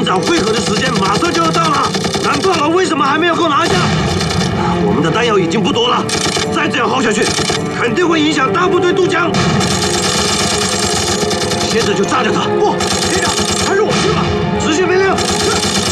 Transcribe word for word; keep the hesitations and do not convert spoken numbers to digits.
营长会合的时间马上就要到了，咱大佬为什么还没有给我拿下？我们的弹药已经不多了，再这样耗下去，肯定会影响大部队渡江。现在就炸掉他！不，连长，还是我去吧。执行命令。是。